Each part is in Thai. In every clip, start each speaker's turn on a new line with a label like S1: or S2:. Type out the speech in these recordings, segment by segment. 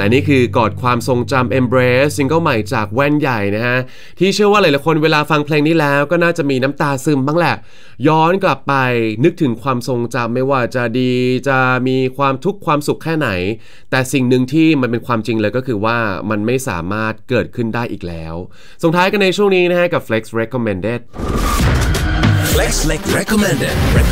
S1: และนี่คือกอดความทรงจำ Embrace ซิงเกิลใหม่จากแว่นใหญ่นะฮะที่เชื่อว่าหลายๆคนเวลาฟังเพลงนี้แล้วก็น่าจะมีน้ำตาซึมบ้างแหละย้อนกลับไปนึกถึงความทรงจำไม่ว่าจะดีจะมีความทุกข์ความสุขแค่ไหนแต่สิ่งหนึ่งที่มันเป็นความจริงเลยก็คือว่ามันไม่สามารถเกิดขึ้นได้อีกแล้วส่งท้ายกันในช่วงนี้นะฮะกับ Flex Recommended
S2: Flex Recommended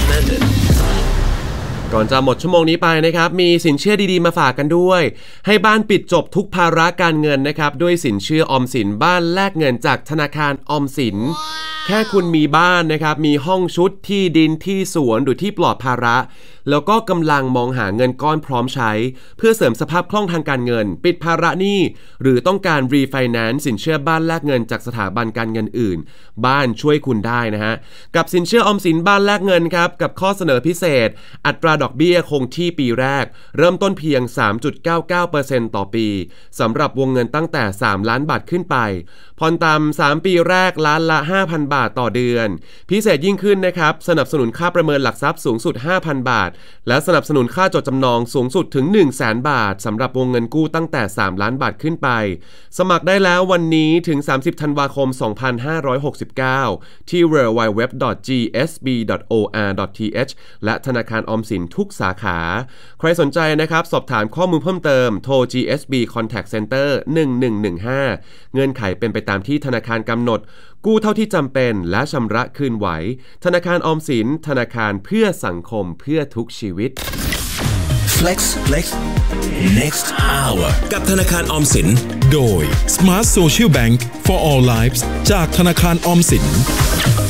S1: ก่อนจะหมดชั่วโมงนี้ไปนะครับมีสินเชื่อดีๆมาฝากกันด้วยให้บ้านปิดจบทุกภาระการเงินนะครับด้วยสินเชื่อออมสินบ้านแลกเงินจากธนาคารออมสินแค่คุณมีบ้านนะครับมีห้องชุดที่ดินที่สวนหรือที่ปลอดภาระแล้วก็กำลังมองหาเงินก้อนพร้อมใช้เพื่อเสริมสภาพคล่องทางการเงินปิดภาระหนี้หรือต้องการรีไฟแนนซ์สินเชื่อบ้านแลกเงินจากสถาบันการเงินอื่นบ้านช่วยคุณได้นะฮะกับสินเชื่อออมสินบ้านแลกเงินครับกับข้อเสนอพิเศษอัตราดอกเบี้ยคงที่ปีแรกเริ่มต้นเพียง 3.99% ต่อปีสำหรับวงเงินตั้งแต่3ล้านบาทขึ้นไปผ่อนตาม3ปีแรกล้านละ 5,000 บาทต่อเดือนพิเศษยิ่งขึ้นนะครับสนับสนุนค่าประเมินหลักทรัพย์สูงสุด 5,000 บาทและสนับสนุนค่าจดจำนองสูงสุดถึง 100,000 บาทสำหรับวงเงินกู้ตั้งแต่3ล้านบาทขึ้นไปสมัครได้แล้ววันนี้ถึง30ธันวาคม2569ที่ www.gsb.or.th และธนาคารออมสินทุกสาขาใครสนใจนะครับสอบถามข้อมูลเพิ่มเติมโทร GSB Contact Center 1115เงื่อนไขเป็นไปตามที่ธนาคารกำหนดกู้เท่าที่จำเป็นและชำระคืนไหวธนาคารออมสินธนาคารเพื่อสังคมเพื่อทุกชีวิต
S2: Flex Next Hour กับธนาคารออมสินโดย Smart Social Bank for All Lives จากธนาคารออมสิน